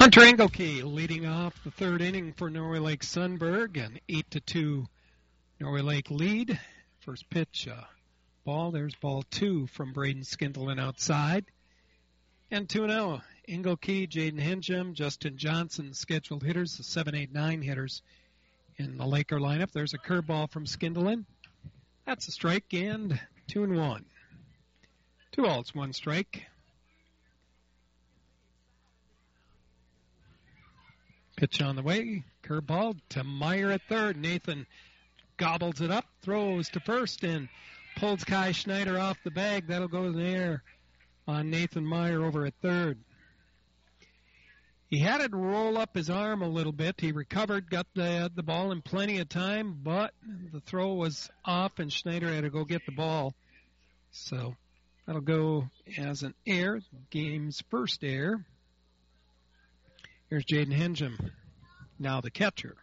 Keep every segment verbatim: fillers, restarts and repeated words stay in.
Hunter Engelke leading off the third inning for Norway Lake Sunberg, an eight to two Norway Lake lead. First pitch, uh, ball. There's ball two from Braden Skindelen outside. And two and oh. Engelke, Jaden Henjum, Justin Johnson, scheduled hitters, the seven, eight, nine hitters in the Laker lineup. There's a curveball from Skindelen. That's a strike, and two and one. Two balls, one strike. Pitch on the way. Curveball to Meyer at third. Nathan gobbles it up, throws to first, and pulls Kai Schneider off the bag. That'll go in the air on Nathan Meyer over at third. He had it roll up his arm a little bit. He recovered, got the the ball in plenty of time, but the throw was off, and Schneider had to go get the ball. So that'll go as an error, game's first error. Here's Jaden Henjum, now the catcher.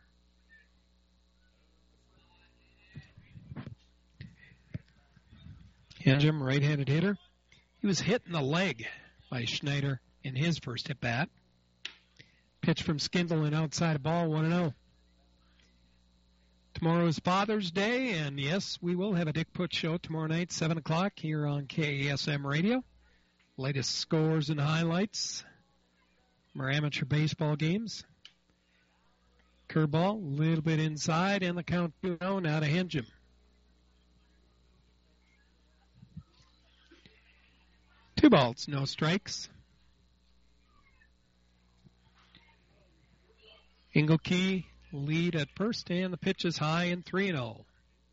Henjum, right-handed hitter. He was hit in the leg by Schneider in his first at-bat. Pitch from Skindelen outside of ball, one and oh. Tomorrow is Father's Day, and yes, we will have a Dick Putz show tomorrow night, seven o'clock, here on K A S M Radio. Latest scores and highlights from our amateur baseball games. Curveball, a little bit inside, and the count two oh now to Henjum. Two balls, no strikes. Engelke lead at first, and the pitch is high and three and oh.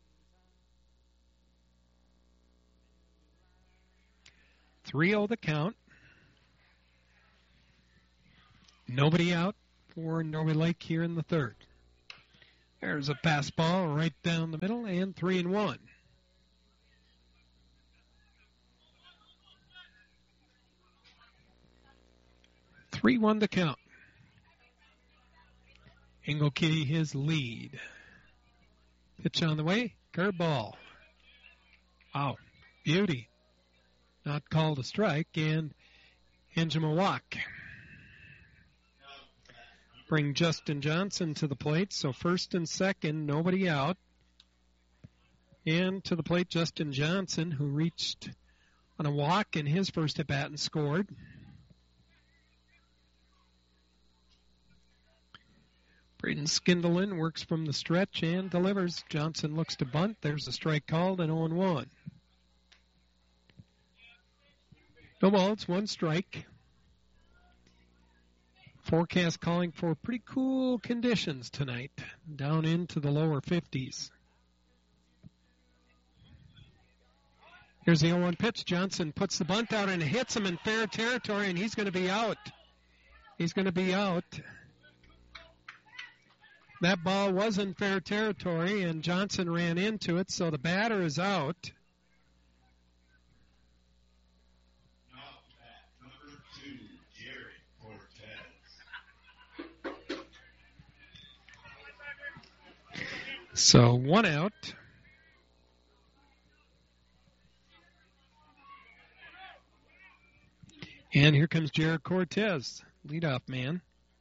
three oh the count. Nobody out for Norway Lake here in the third. There's a fastball right down the middle, and three and one. three one the count. Engelke his lead. Pitch on the way. Curveball. Wow. Beauty. Not called a strike. And Henjum a walk. Bring Justin Johnson to the plate. So first and second, nobody out. And to the plate, Justin Johnson, who reached on a walk in his first at bat and scored. Braden Skindelen works from the stretch and delivers. Johnson looks to bunt. There's a strike called, and oh and one. No balls, one strike. Forecast calling for pretty cool conditions tonight, down into the lower fifties. Here's the oh one pitch. Johnson puts the bunt out and hits him in fair territory, and he's going to be out. He's going to be out. That ball was in fair territory, and Johnson ran into it, so the batter is out. Number two, Jared Cortez. So one out. And here comes Jared Cortez, leadoff man.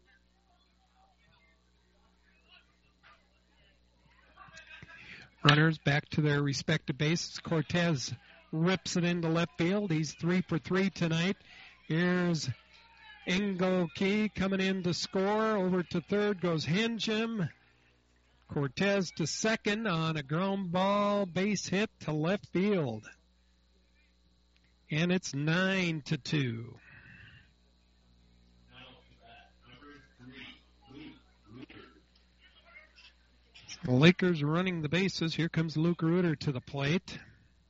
Runners back to their respective bases. Cortez rips it into left field. He's three for three tonight. Here's Engelke coming in to score. Over to third goes Henjum. Cortez to second on a ground ball base hit to left field. And it's nine to two. The Lakers running the bases. Here comes Luke Reuter to the plate.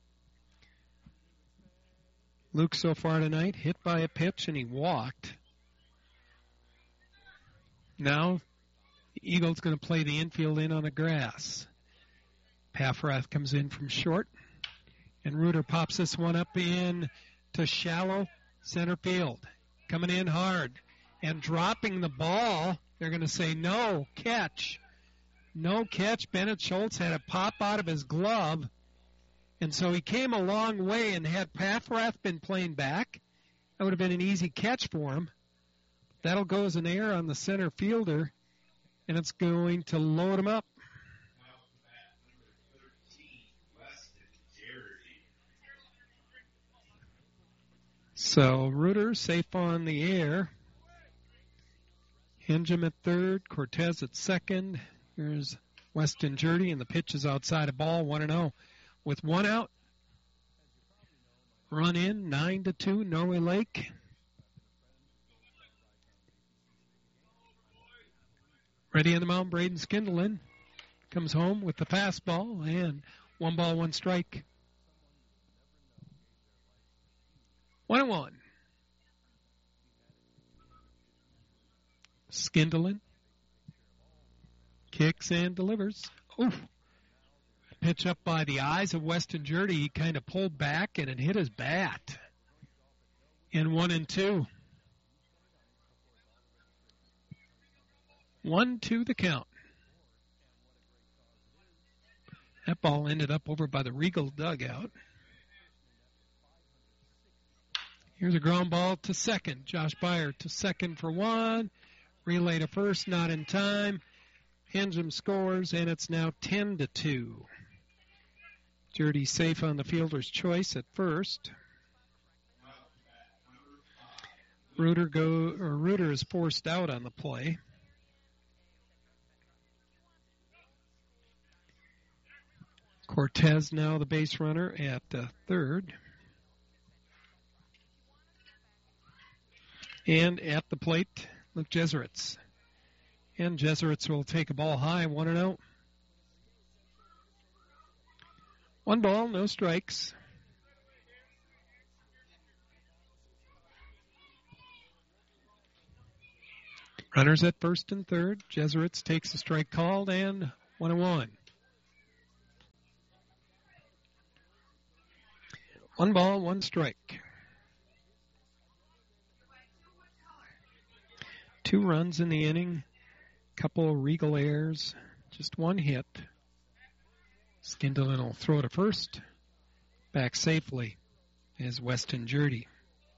Luke so far tonight hit by a pitch and he walked. Now the Eagles going to play the infield in on the grass. Paffrath comes in from short, and Reuter pops this one up in to shallow center field. Coming in hard and dropping the ball. They're going to say no, catch. No catch. Bennett Schultz had a pop out of his glove. And so he came a long way, and had Paffrath been playing back, that would have been an easy catch for him. That'll go as an error on the center fielder, and it's going to load him up. So Reuter safe on the air. Hingham at third, Cortez at second. Here's Weston Jurdy, and the pitch is outside of ball, one and oh. With one out, run in, nine to two, Norway Lake. Ready on the mound, Braden Skindlin comes home with the fastball, and one ball, one strike. One and one. Skindlin kicks and delivers. Oof. Pitch up by the eyes of Weston Jurdy. He kind of pulled back and it hit his bat. In one and two. One, two, the count. That ball ended up over by the Regal dugout. Here's a ground ball to second. Josh Beyer to second for one. Relay to first, not in time. Hingham scores, and it's now ten to two. Jurdy safe on the fielder's choice at first. Reuter go or Reuter is forced out on the play. Cortez now the base runner at uh, third. And at the plate, Luke Jesuits. And Jesuits will take a ball high, one and oh. One ball, no strikes. Runners at first and third. Jesuits takes a strike called, and one and one. One ball, one strike. Two runs in the inning, couple of Regal errors, just one hit. Skindlin will throw to first, back safely as Weston Jurdy.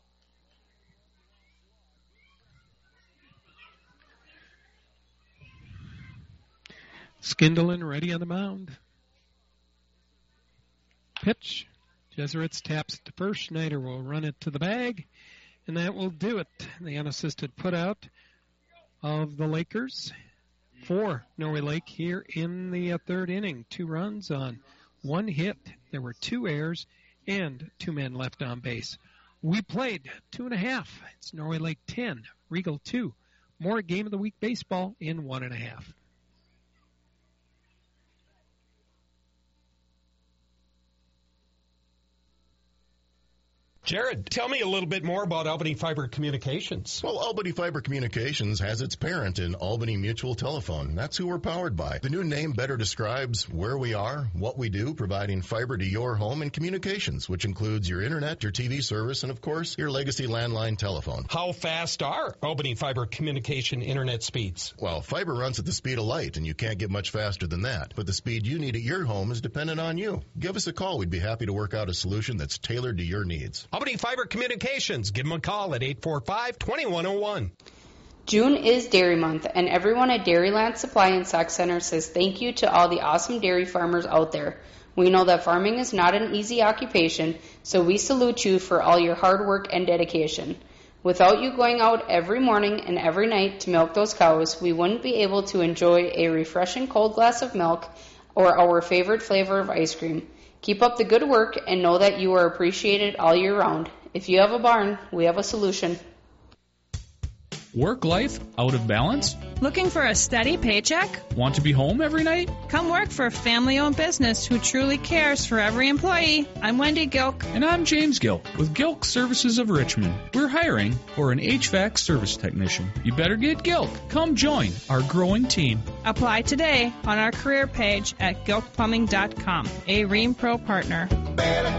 Skindlin ready on the mound. Pitch. Jesuits taps it to first. Schneider will run it to the bag, and that will do it. The unassisted putout of the Lakers for Norway Lake here in the uh, third inning. Two runs on one hit. There were two errors and two men left on base. We played two and a half. It's Norway Lake ten, Regal two. More Game of the Week baseball in one and a half. Jared, tell me a little bit more about Albany Fiber Communications. Well, Albany Fiber Communications has its parent in Albany Mutual Telephone. That's who we're powered by. The new name better describes where we are, what we do, providing fiber to your home and communications, which includes your internet, your T V service, and, of course, your legacy landline telephone. How fast are Albany Fiber Communication internet speeds? Well, fiber runs at the speed of light, and you can't get much faster than that. But the speed you need at your home is dependent on you. Give us a call. We'd be happy to work out a solution that's tailored to your needs. Albany Fiber Communications. Give them a call at eight four five, two one zero one. June is Dairy Month, and everyone at Dairyland Supply and Sac Center says thank you to all the awesome dairy farmers out there. We know that farming is not an easy occupation, so we salute you for all your hard work and dedication. Without you going out every morning and every night to milk those cows, we wouldn't be able to enjoy a refreshing cold glass of milk or our favorite flavor of ice cream. Keep up the good work and know that you are appreciated all year round. If you have a barn, we have a solution. Work life out of balance? Looking for a steady paycheck? Want to be home every night? Come work for a family-owned business who truly cares for every employee. I'm Wendy Gilk. And I'm James Gilk with Gilk Services of Richmond. We're hiring for an H V A C service technician. You better get Gilk. Come join our growing team. Apply today on our career page at gilk plumbing dot com, a Ream Pro partner. Better